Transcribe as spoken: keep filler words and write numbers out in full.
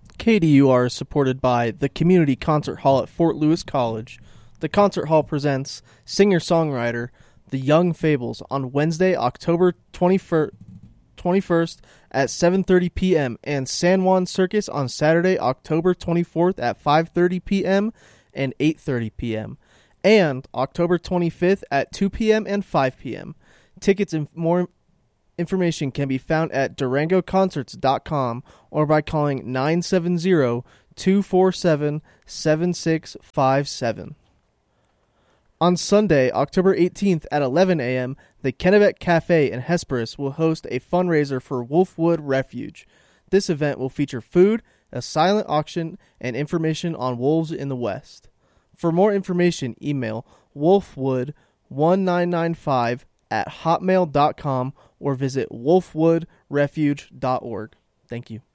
K D U R is supported by the Community Concert Hall at Fort Lewis College. The concert hall presents singer-songwriter The Young Fables on Wednesday, October twenty-first at seven thirty p.m. and San Juan Circus on Saturday, October twenty-fourth at five thirty p.m. and eight thirty p.m. and October twenty-fifth at two p.m. and five p.m. Tickets and more information can be found at durango concerts dot com or by calling nine seven zero, two four seven, seven six five seven. On Sunday, October eighteenth at eleven a.m., the Kennebec Cafe in Hesperus will host a fundraiser for Wolfwood Refuge. This event will feature food, a silent auction, and information on wolves in the West. For more information, email wolfwood one nine nine five at hotmail dot com or visit wolfwood refuge dot org. Thank you.